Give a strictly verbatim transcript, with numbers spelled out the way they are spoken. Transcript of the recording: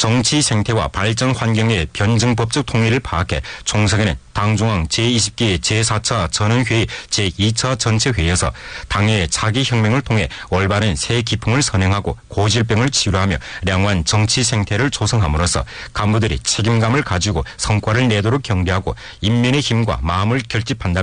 정치 생태와 발전 환경의 변증법적 통일을 파악해 총석에는 당중앙 제이십 기 제사 차 전원회의 제이 차 전체회의에서 당의 차기혁명을 통해 올바른 새 기풍을 선행하고 고질병을 치료하며 량호한 정치 생태를 조성함으로써 간부들이 책임감을 가지고 성과를 내도록 경비하고 인민의 힘과 마음을 결집한다면